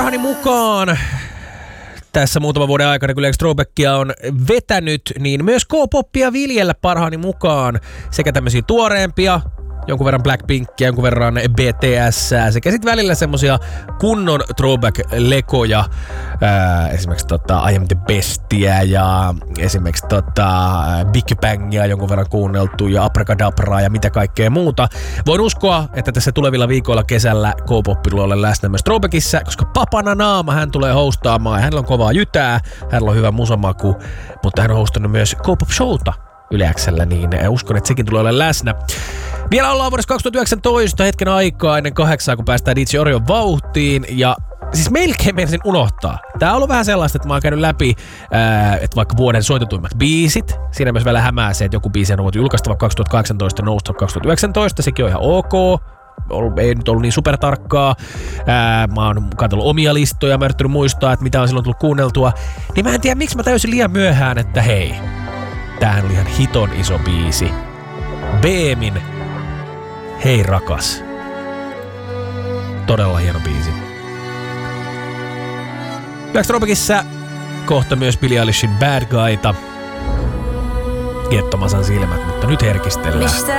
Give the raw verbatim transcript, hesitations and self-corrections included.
parhaani mukaan tässä muutaman vuoden aikana, kun Lex Throwbackia on vetänyt, niin myös K-poppia viljellä parhaani mukaan. Sekä tämmöisiä tuoreempia, jonkun verran Blackpinkia, jonkun verran B T S, sekä sitten välillä semmosia kunnon throwback-lekoja, ää, esimerkiksi tota, I Am The Bestia ja esimerkiksi tota, Big Bangia jonkun verran kuunneltu ja Abracadabraa ja mitä kaikkea muuta. Voin uskoa, että tässä tulevilla viikoilla kesällä K-poppi tulee olla läsnä myös throwbackissa, koska Papana Naama hän tulee hostaamaan. Hänellä on kovaa jytää, hänellä on hyvä musamaku, mutta hän on hostannut myös K-pop-showta Yle X:llä, niin uskon, että sekin tulee olla läsnä. Vielä ollaan vuodessa kaksituhattayhdeksäntoista hetken aikaa ennen kahdeksaa, kun päästään D J Orion vauhtiin. Ja siis melkein meidän sen unohtaa. Tää on ollut vähän sellaista, että mä oon käynyt läpi, ää, että vaikka vuoden soitetuimmat biisit. Siinä myös vielä hämää se, että joku biisi on ollut julkaistava kaksituhattakahdeksantoista ja nousta kaksituhattayhdeksäntoista. Sekin on ihan ok. Ei nyt ollut niin supertarkkaa. Ää, mä oon katsellut omia listoja, mä oon yrittänyt muistaa, että mitä on silloin tullut kuunneltua. Niin mä en tiedä, miksi mä täysin liian myöhään, että hei, tämähän oli ihan hiton iso biisi. Beemin Hei rakas. Todella hieno biisi. Lex Throwbackissa kohta myös Billie Eilishin Bad Guyta. Gettomasan silmät, mutta nyt herkistellään.